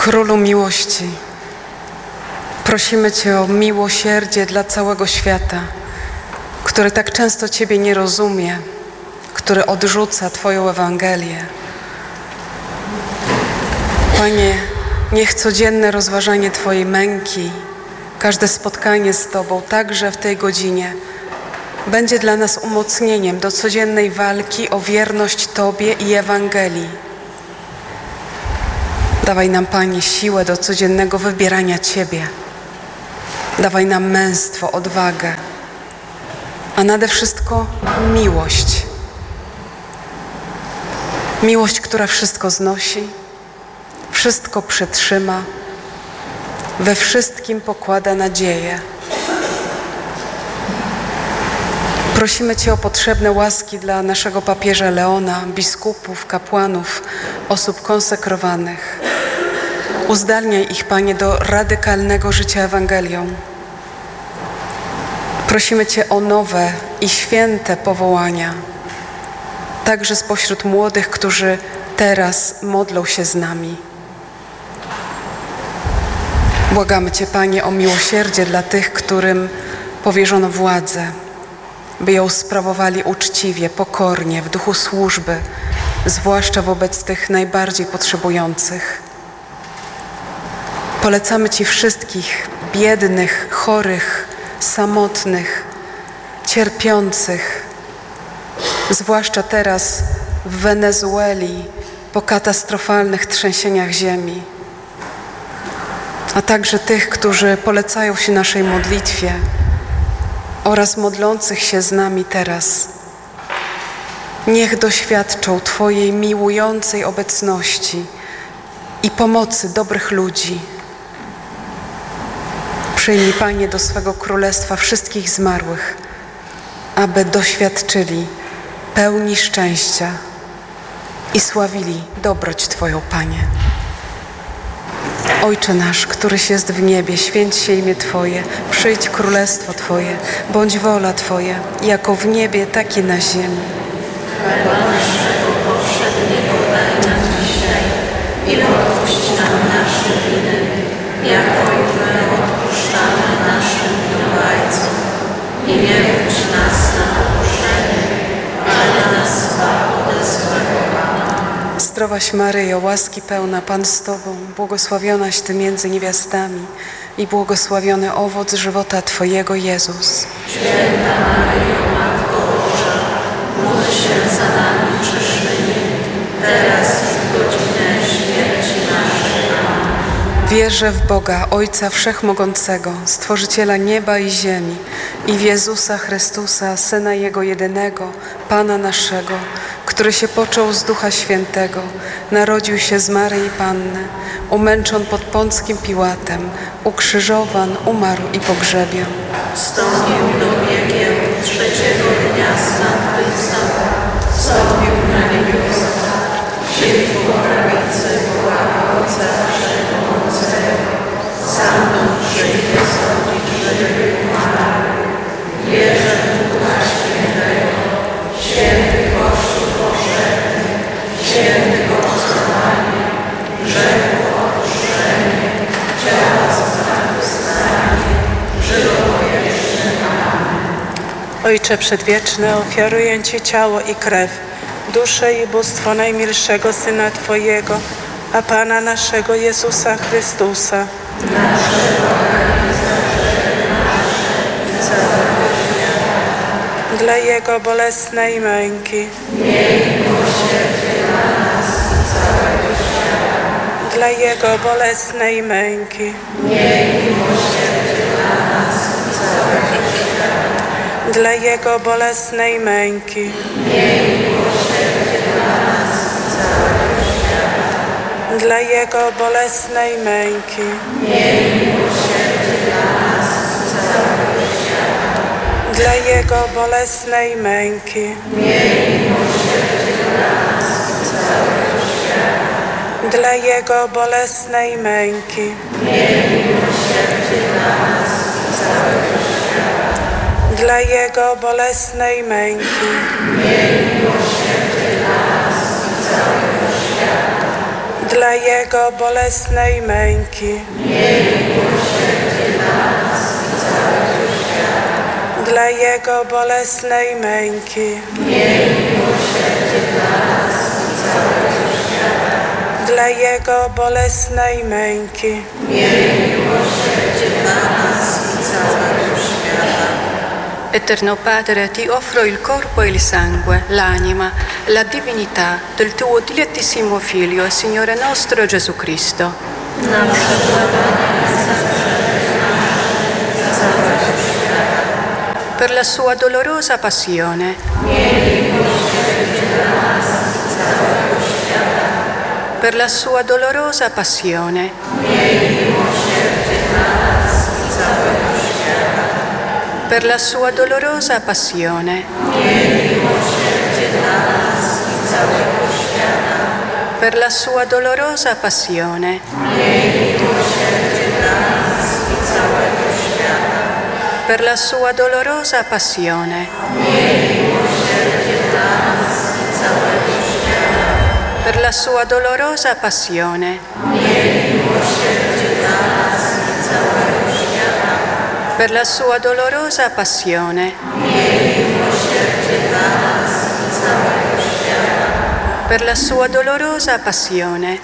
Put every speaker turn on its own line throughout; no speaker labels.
Królu miłości, prosimy Cię o miłosierdzie dla całego świata, który tak często Ciebie nie rozumie, który odrzuca Twoją Ewangelię. Panie, niech codzienne rozważanie Twojej męki, każde spotkanie z Tobą, także w tej godzinie, będzie dla nas umocnieniem do codziennej walki o wierność Tobie i Ewangelii. Dawaj nam, Panie, siłę do codziennego wybierania Ciebie. Dawaj nam męstwo, odwagę, a nade wszystko miłość. Miłość, która wszystko znosi, wszystko przetrzyma, we wszystkim pokłada nadzieję. Prosimy Cię o potrzebne łaski dla naszego papieża Leona, biskupów, kapłanów, osób konsekrowanych. Uzdalniaj ich, Panie, do radykalnego życia Ewangelią. Prosimy Cię o nowe i święte powołania, także spośród młodych, którzy teraz modlą się z nami. Błagamy Cię, Panie, o miłosierdzie dla tych, którym powierzono władzę, by ją sprawowali uczciwie, pokornie, w duchu służby, zwłaszcza wobec tych najbardziej potrzebujących. Polecamy Ci wszystkich biednych, chorych, samotnych, cierpiących, zwłaszcza teraz w Wenezueli po katastrofalnych trzęsieniach ziemi, a także tych, którzy polecają się naszej modlitwie oraz modlących się z nami teraz. Niech doświadczą Twojej miłującej obecności i pomocy dobrych ludzi. Przyjmij, Panie, do swego królestwa wszystkich zmarłych, aby doświadczyli pełni szczęścia i sławili dobroć Twoją, Panie. Ojcze nasz, któryś jest w niebie, święć się imię Twoje, przyjdź królestwo Twoje, bądź wola Twoja, jako w niebie, tak i na ziemi.
Chleba naszego powszedniego daj nam dzisiaj i odpuść nam nasze winy, jako i my odpuszczamy naszym winowajcom. I nie wódź nas na pokuszenie, ale nas zbaw ode złego.
Zdrowaś Maryjo, łaski pełna, Pan z Tobą, błogosławionaś Ty między niewiastami i błogosławiony owoc żywota Twojego, Jezus.
Święta Maryjo, Matko Boża, módl się za nami grzesznymi, teraz i w godzinę śmierci naszej. Amen.
Wierzę w Boga, Ojca Wszechmogącego, Stworzyciela nieba i ziemi i w Jezusa Chrystusa, Syna Jego jedynego, Pana naszego, który się począł z Ducha Świętego, narodził się z Maryi Panny, umęczon pod Pąckim Piłatem, ukrzyżowan, umarł i pogrzebion.
Wstąpił do piekieł, trzeciego dnia zmartwychwstał, wstąpił na niebiosa, siedzi po prawicy Boga Ojca Wszechmogącego, stamtąd przyjdzie sądzić żywych i umarłych. Wierzę w Ducha Świętego, święty Kościół powszechny, święty obcowanie, grzechów odpuszczenie, ciała zmartwychwstanie, żywot wieczny. Amen.
Ojcze Przedwieczny, ofiaruję Ci ciało i krew, duszę i bóstwo najmilszego Syna Twojego, a Pana naszego Jezusa Chrystusa, dla Jego bolesnej męki, dla Jego bolesnej męki, dla Jego bolesnej męki, dla Jego bolesnej męki, dla Jego bolesnej męki, dla Jego bolesnej męki, dla Jego bolesnej męki, dla Jego bolesnej męki, dla Jego bolesnej męki, dla Jego bolesnej męki,
Eterno Padre, ti offro il corpo e il sangue, l'anima, la divinità del tuo dilettissimo Figlio, Signore nostro Gesù Cristo. Per la sua dolorosa passione, per la sua dolorosa passione, per la sua dolorosa passione, per la sua dolorosa passione, per la sua dolorosa passione, per la sua dolorosa passione, per la sua dolorosa passione, per la sua dolorosa passione,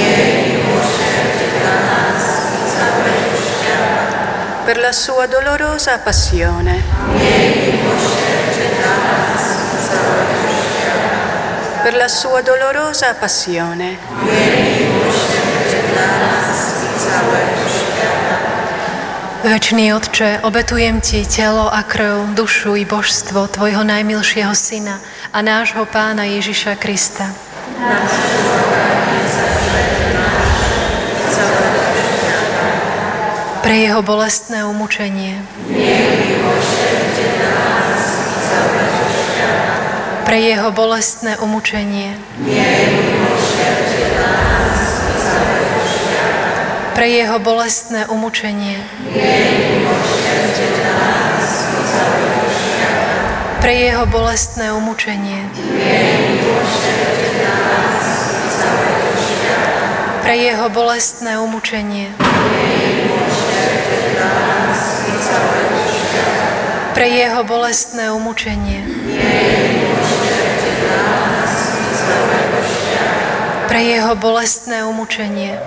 per la sua dolorosa passione, per la sua dolorosa passione,
Večný Otče, obetujem Ti telo a krv, dušu i božstvo Tvojho najmilšieho Syna a nášho Pána Ježiša Krista. Pre jeho bolestné umučenie, pre jeho bolestné umučenie, pre jeho bolestné umučenie, pre jeho bolestné umučenie, pre jeho bolestné umučenie, pre jeho bolestné umučenie, pre jeho bolestné umučenie,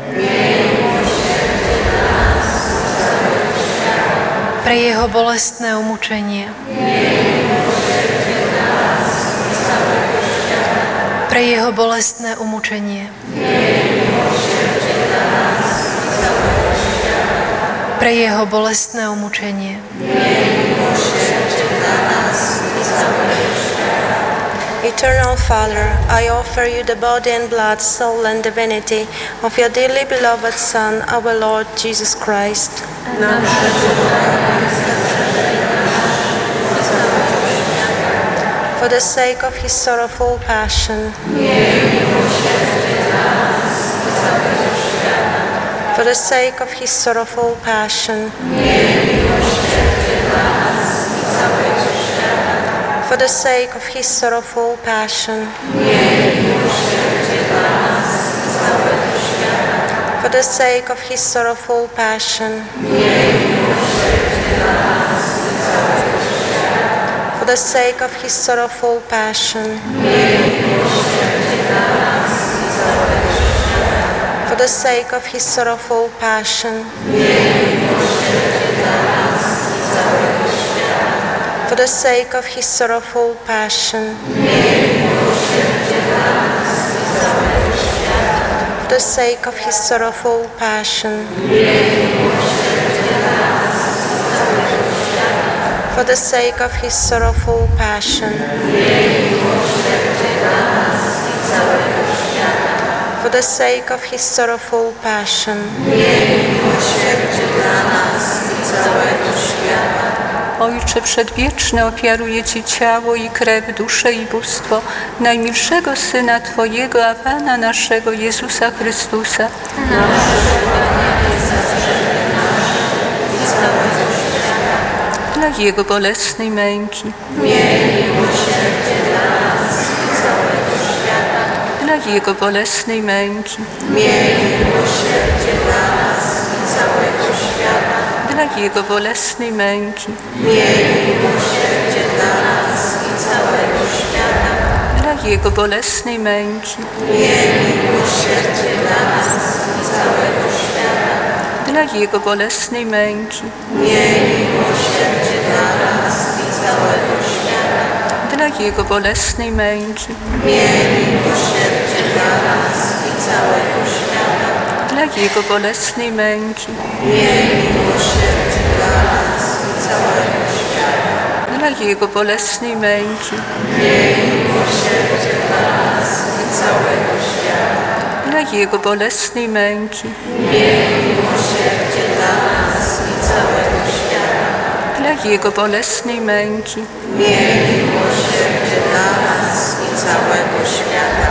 pre jeho bolestné umučenie, pre jeho bolestné umučenie, pre jeho bolestné umučenie,
Eternal Father, I offer you the body and blood, soul and divinity of your dearly beloved Son, our Lord Jesus Christ. For the sake of his sorrowful passion, for the sake of his sorrowful passion, for the sake of his sorrowful passion, for the sake of his sorrowful passion, for the sake of his sorrowful passion, for the sake of his sorrowful passion, for the sake of his sorrowful passion, for the sake of his sorrowful passion, for the sake of his sorrowful passion, for the sake of his sorrowful passion,
Ojcze Przedwieczny, ofiaruję Ci ciało i krew, duszę i bóstwo najmilszego Syna Twojego, a Pana naszego Jezusa Chrystusa. Dla Jego bolesnej męki, dla Jego bolesnej męki,
Miej miłosierdzie dla nas i całego świata.
dla Jego bolesnej męki,
Miej miłosierdzie dla nas i całego świata.
dla Jego bolesnej męki,
Miej miłosierdzie dla nas i całego świata.
dla Jego bolesnej męki,
Miej miłosierdzie dla nas i całego świata.
dla Jego bolesnej męki,
Miej miłosierdzie dla nas i całego świata.
dla Jego bolesnej męki,
Miej miłosierdzie dla nas i całego świata.
dla Jego bolesnej męki,
Miej miłosierdzie dla nas i całego świata.
dla Jego bolesnej męki,
Miej miłosierdzie dla nas i całego świata.
dla Jego bolesnej męki,
Miej miłosierdzie dla nas i całego świata.